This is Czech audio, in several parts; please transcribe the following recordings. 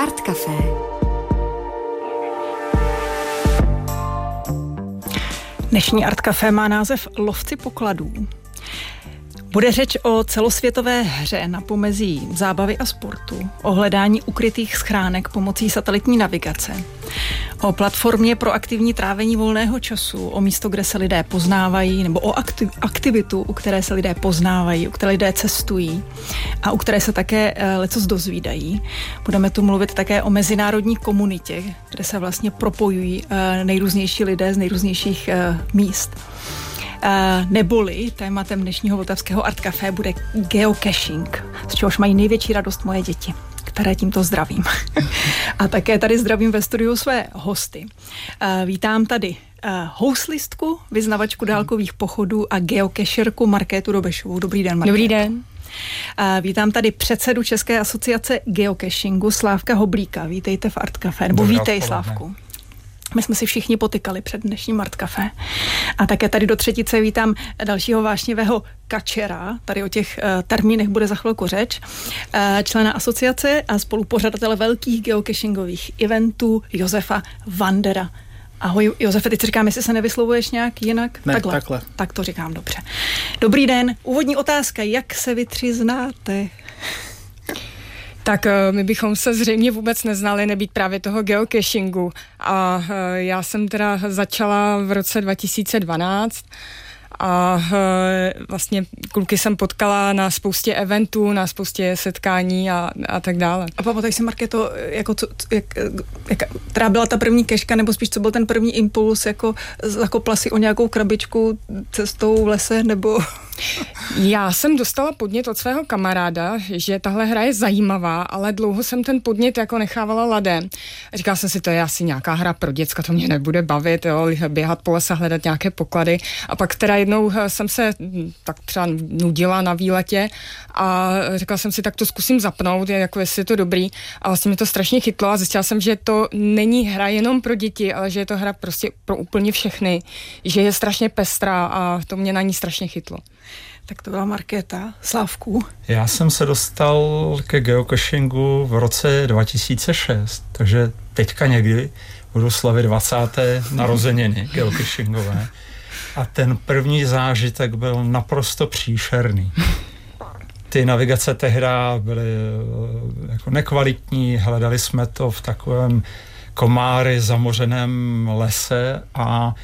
Art Café. Dnešní Art Café má název Lovci pokladů. Bude řeč o celosvětové hře na pomezí zábavy a sportu, o hledání ukrytých schránek pomocí satelitní navigace, o platformě pro aktivní trávení volného času, o místo, kde se lidé poznávají, nebo o aktivitu, u které se lidé poznávají, u které lidé cestují a u které se také lecos dozvídají. Budeme tu mluvit také o mezinárodní komunitě, kde se vlastně propojují nejrůznější lidé z nejrůznějších míst. Neboli tématem dnešního vltavského Art Café bude geocaching, z čehož mají největší radost moje děti, které tímto zdravím. A také tady zdravím ve studiu své hosty. Vítám tady houslistku, vyznavačku dálkových pochodů a geocacherku Markétu Dobešovou. Dobrý den, Markéto. Dobrý den. Vítám tady předsedu České asociace geocachingu Slávka Hoblíka. Vítejte v Art Café, nebo vítej, Slávku. My jsme si všichni potykali před dnešním Art Café. A také tady do třetice vítám dalšího vášnivého kačera, tady o těch termínech bude za chvilku řeč, člena asociace a spolupořadatele velkých geocachingových eventů Josefa Vandera. Ahoj Josefe, teď si říkám, jestli se nevyslovuješ nějak jinak? Ne, takhle. Tak to říkám dobře. Dobrý den, úvodní otázka, jak se vy tři znáte? Tak my bychom se zřejmě vůbec neznali nebýt právě toho geocachingu. A já jsem teda začala v roce 2012 a vlastně kluky jsem potkala na spoustě eventů, na spoustě setkání a tak dále. A pamataj si, Markéto, která byla ta první keška, nebo spíš co byl ten první impuls, jako zakopla si o nějakou krabičku cestou v lese, nebo... Já jsem dostala podnět od svého kamaráda, že tahle hra je zajímavá, ale dlouho jsem ten podnět jako nechávala ladem. Říkala jsem si, to je asi nějaká hra pro děcka, to mě nebude bavit, jo, běhat po lese, hledat nějaké poklady. A pak teda jednou jsem se tak třeba nudila na výletě a řekla jsem si, tak to zkusím zapnout, jako jestli je to dobrý. A vlastně mě to strašně chytlo a zjistila jsem, že to není hra jenom pro děti, ale že je to hra prostě pro úplně všechny, že je strašně pestrá a to mě na ní strašně chytlo. Tak to byla Markéta. Slávku. Já jsem se dostal ke geocachingu v roce 2006, takže teďka někdy budu slavit 20. narozeniny geocachingové. A ten první zážitek byl naprosto příšerný. Ty navigace tehda byly jako nekvalitní, hledali jsme to v takovém komáry zamořeném lese a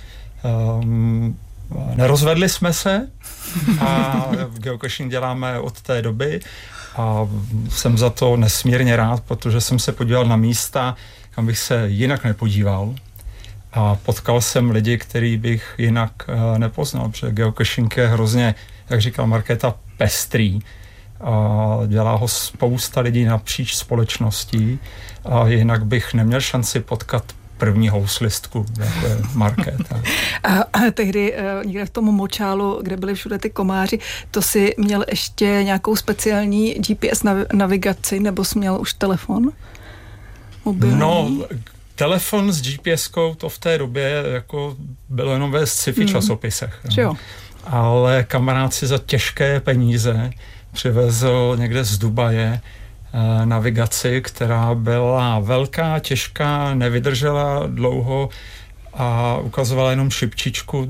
nerozvedli jsme se a geocaching děláme od té doby a jsem za to nesmírně rád, protože jsem se podíval na místa, kam bych se jinak nepodíval a potkal jsem lidi, který bych jinak nepoznal, protože geocaching je hrozně, jak říkal Markéta, pestrý a dělá ho spousta lidí napříč společností a jinak bych neměl šanci potkat první houslistku, jako je Markéta. A tehdy někde v tom močálu, kde byly všude ty komáři, to si měl ještě nějakou speciální GPS navigaci, nebo jsi měl už telefon mobilní? No, telefon s GPS-kou to v té době jako bylo jenom ve sci-fi časopisech. Jo. Ale kamarád si za těžké peníze přivezl někde z Dubaje navigaci, která byla velká, těžká, nevydržela dlouho a ukazovala jenom šipčičku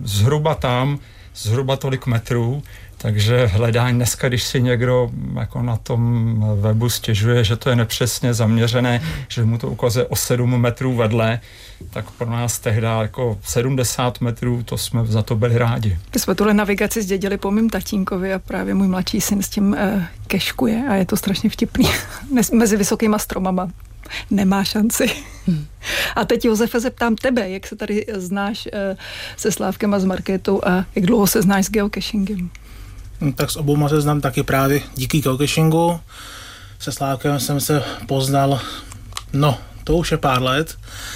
zhruba tolik metrů, takže hledání dneska, když si někdo jako na tom webu stěžuje, že to je nepřesně zaměřené, že mu to ukazuje o 7 metrů vedle, tak pro nás tehdy jako 70 metrů, to jsme za to byli rádi. My jsme tuhle navigaci zdědili po mým tatínkovi a právě můj mladší syn s tím keškuje a je to strašně vtipný. Mezi vysokýma stromama nemá šanci. A teď, Josefe, zeptám tebe, jak se tady znáš se Slávkem a s Markétou a jak dlouho se znáš s geocachingem? Tak s obouma se znám taky právě díky geocachingu. Se Slávkem jsem se poznal, to už je pár let,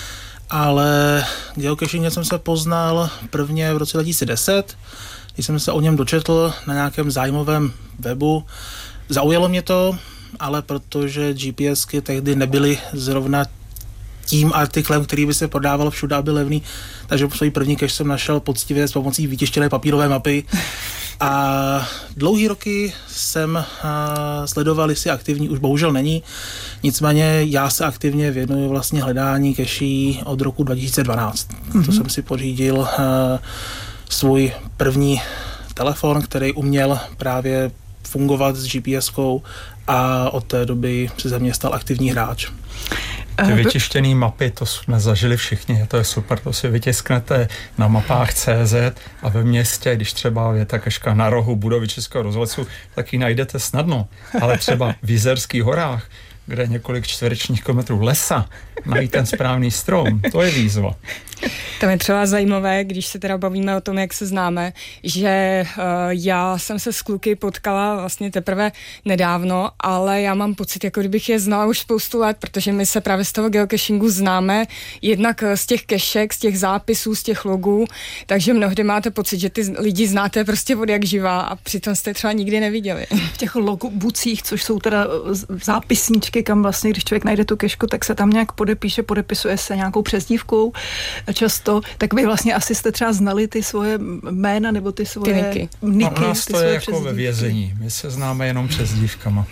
ale geocaching jsem se poznal prvně v roce 2010, když jsem se o něm dočetl na nějakém zájmovém webu. Zaujalo mě to, ale protože GPSky tehdy nebyly zrovna tím artiklem, který by se prodával všude a byl levný, takže svůj první cache jsem našel poctivě s pomocí vytištěné papírové mapy A dlouhý roky jsem sledoval, jestli aktivní, už bohužel není. Nicméně já se aktivně věnuju vlastně hledání keší od roku 2012. To jsem si pořídil svůj první telefon, který uměl právě fungovat s GPS-kou a od té doby se ze mě stal aktivní hráč. Ty vytištěný mapy, to jsme zažili všichni, to je super, to si vytisknete na mapách CZ a ve městě, když třeba je ta keška na rohu budovy Českého rozhlasu, tak ji najdete snadno, ale třeba v Jizerských horách, kde je několik čtverečních kilometrů lesa, najít ten správný strom, to je výzva. Tam je třeba zajímavé, když se teda bavíme o tom, jak se známe, že já jsem se s kluky potkala vlastně teprve nedávno, ale já mám pocit, jako kdybych je znala už spoustu let, protože my se právě z toho geocachingu známe, jednak z těch kešek, z těch zápisů, z těch logů, takže mnohdy máte pocit, že ty lidi znáte prostě od jak živá a přitom jste třeba nikdy neviděli. V těch logobucích, což jsou teda zápisníčky, kam vlastně, když člověk najde tu kešku, tak se tam nějak podepisuje se nějakou přezdívkou často, tak vy vlastně asi jste třeba znali ty svoje jména nebo ty svoje niky. No, u nás to je jako ve vězení. My se známe jenom přezdívkama.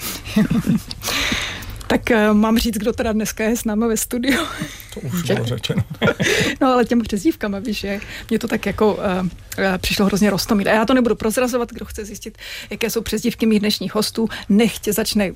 Tak mám říct, kdo teda dneska je s námi ve studiu. To už bylo řečeno. No ale těmi přezdívkama, víš, mě to tak jako přišlo hrozně roztomilé. A já to nebudu prozrazovat, kdo chce zjistit, jaké jsou přezdívky mých dnešních hostů, nechť začne.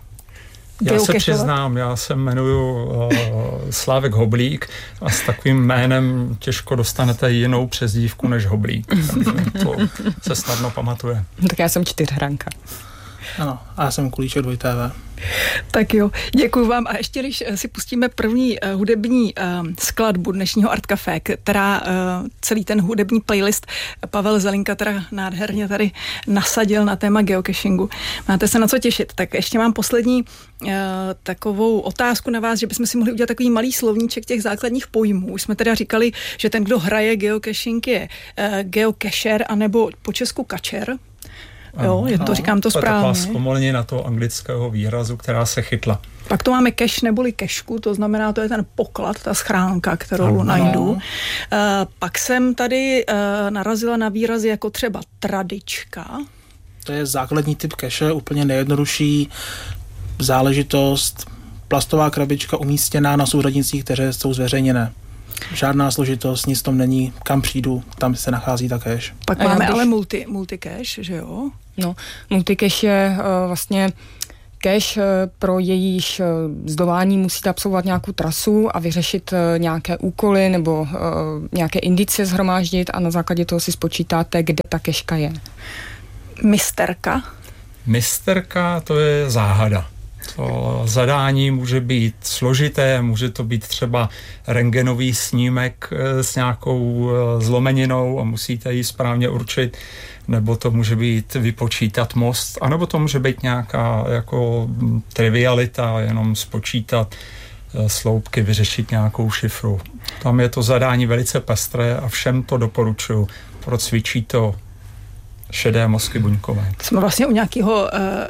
Já se přiznám, já se jmenuji Slávek Hoblík a s takovým jménem těžko dostanete jinou přezdívku než Hoblík. To se snadno pamatuje. Tak já jsem 4hranka. Ano, a já jsem Kulíček 2TV. Tak jo, děkuji vám. A ještě když si pustíme první hudební skladbu dnešního Art Café, která celý ten hudební playlist Pavel Zelinka teda nádherně tady nasadil na téma geocachingu. Máte se na co těšit. Tak ještě mám poslední takovou otázku na vás, že bychom si mohli udělat takový malý slovníček těch základních pojmů. Už jsme teda říkali, že ten, kdo hraje geocaching, je geocacher anebo po česku kačer. Jo, to říkám to správně. To je taková zpomalení toho anglického výrazu, která se chytla. Pak to máme cache neboli kešku, to znamená, to je ten poklad, ta schránka, kterou najdu. Pak jsem tady narazila na výrazy jako třeba tradička. To je základní typ cache, úplně nejjednodušší záležitost. Plastová krabička umístěná na souřadnicích, které jsou zveřejněné. Žádná složitost, nic tom není, kam přijdu, tam se nachází ta cache. Pak máme ale multi-cache, že jo? No, multi-cache je vlastně cache, pro jejíž zdolání musíte absolvovat nějakou trasu a vyřešit nějaké úkoly nebo nějaké indicie shromáždit a na základě toho si spočítáte, kde ta keška je. Misterka? Misterka, to je záhada. To zadání může být složité, může to být třeba rentgenový snímek s nějakou zlomeninou a musíte ji správně určit, nebo to může být vypočítat most, anebo to může být nějaká jako trivialita, jenom spočítat sloupky, vyřešit nějakou šifru. Tam je to zadání velice pestré a všem to doporučuji, procvičí to šedé mozky buňkové. Jsme vlastně u nějakého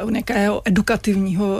edukativního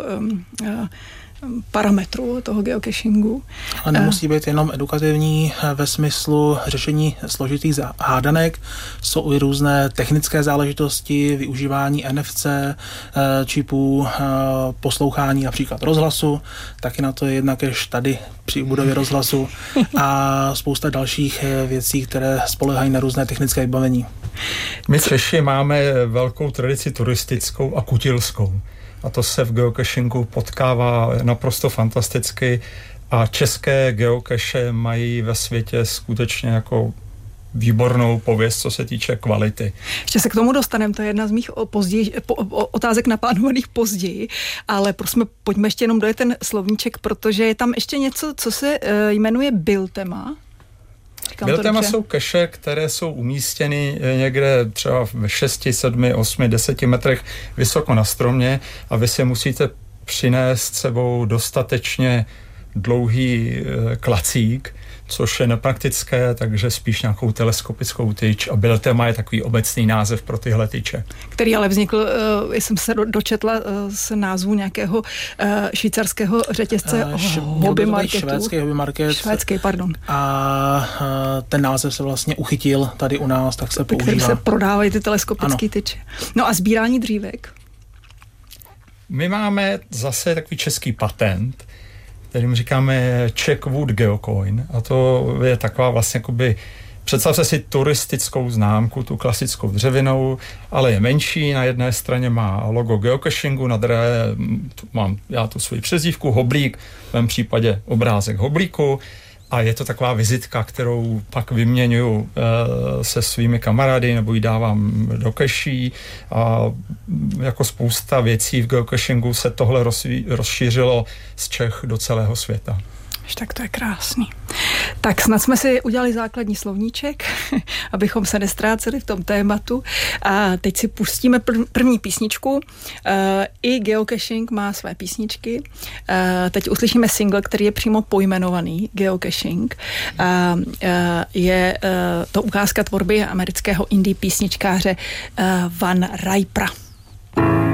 parametru toho geocachingu. A nemusí být jenom edukativní ve smyslu řešení složitých hádanek. Jsou i různé technické záležitosti, využívání NFC, čipů, poslouchání například rozhlasu, taky na to je jedna cache tady při budově rozhlasu a spousta dalších věcí, které spoléhají na různé technické vybavení. My Češi máme velkou tradici turistickou a kutilskou. A to se v geocachingu potkává naprosto fantasticky a české geocache mají ve světě skutečně jako výbornou pověst, co se týče kvality. Ještě se k tomu dostaneme, to je jedna z mých otázek naplánovaných později, ale prosím, pojďme ještě jenom dojet ten slovníček, protože je tam ještě něco, co se jmenuje Builtema. Builtema jsou cache, které jsou umístěny někde třeba ve 6, 7, 8, 10 metrech vysoko na stromě a vy si musíte přinést sebou dostatečně dlouhý klacík, což je nepraktické, takže spíš nějakou teleskopickou tyč a Biltema je takový obecný název pro tyhle tyče. Který ale vznikl, jsem se dočetla z názvu nějakého švýcarského řetězce hobby marketu. Švédský hobby market. Švédský, pardon. A ten název se vlastně uchytil tady u nás, tak se používá. Který se prodávají ty teleskopické tyče. No a sbírání dřívek? My máme zase takový český patent, kterým říkáme Czech Wood Geocoin, a to je taková vlastně jakoby, představte si turistickou známku, tu klasickou dřevinou, ale je menší, na jedné straně má logo geocachingu, na druhé mám já tu svoji přezdívku, Hoblík, v mém případě obrázek Hoblíku, a je to taková vizitka, kterou pak vyměňuju se svými kamarády nebo ji dávám do caší, a jako spousta věcí v geocachingu se tohle rozšířilo z Čech do celého světa. Tak to je krásný. Tak snad jsme si udělali základní slovníček, abychom se nestráceli v tom tématu. A teď si pustíme první písničku. I geocaching má své písničky. Teď uslyšíme single, který je přímo pojmenovaný Geocaching. Je to ukázka tvorby amerického indie písničkáře Van Ripera.